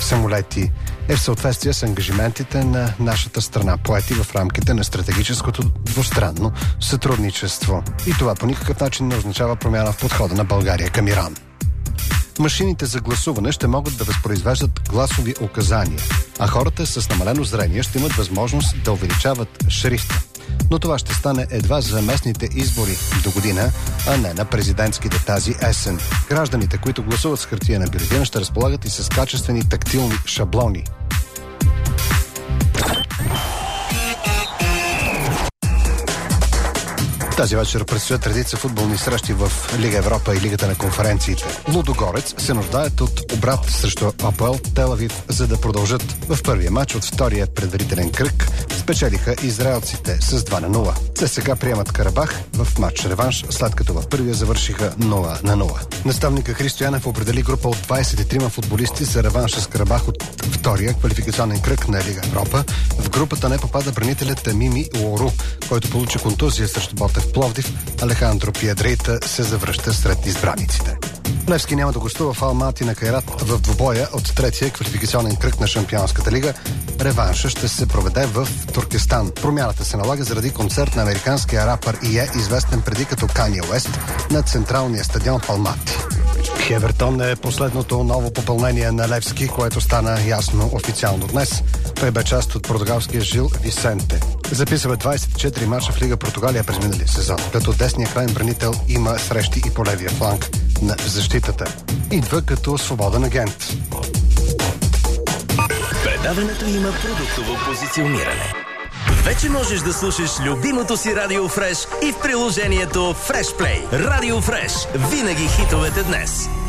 самолети е в съответствие с ангажиментите на нашата страна, поети в рамките на стратегическото двустранно сътрудничество. И това по никакъв начин не означава промяна в подхода на България към Иран. Машините за гласуване ще могат да възпроизвеждат гласови указания, а хората с намалено зрение ще имат възможност да увеличават шрифта. Но това ще стане едва за местните избори до година, а не на президентските тази есен. Гражданите, които гласуват с хартиена бюлетина, ще разполагат и с качествени тактилни шаблони. Тази вечер предстоят редица футболни срещи в Лига Европа и Лигата на конференциите. Лудогорец се нуждаят от обрат срещу АПОЕЛ Тел Авив, за да продължат. В първия матч от втория предварителен кръг спечелиха израелците с 2-0. Те сега приемат Карабах в матч реванш, след като в първия завършиха 0-0. Наставника Христо Янев определи група от 23 футболисти за реванша с Карабах от втория квалификационен кръг на Лига Европа. В групата не попада бранителят Мими Уору, който получи контузия срещу Ботев Пловдив. Алехандро Пиедрейта се завръща сред избраниците. Левски няма да гостува в Алмати на Кайрат в двубоя от третия квалификационен кръг на Шампионската лига. Реванша ще се проведе в Туркестан. Промяната се налага заради концерт на американския рапър известен преди като Кания Уест на централния стадион в Алмати. Хевертон е последното ново попълнение на Левски, което стана ясно официално днес. Той бе част от португалския Жил Висенте. Записва 24 мача в Лига Португалия през миналия сезон, като десния крайен бранител има срещи и по левия фланг на защитата. Идва като свободен агент. Предаването има продуктово позициониране. Вече можеш да слушаш любимото си Радио Фреш и в приложението Фреш Плей. Радио Фреш. Винаги хитовете днес.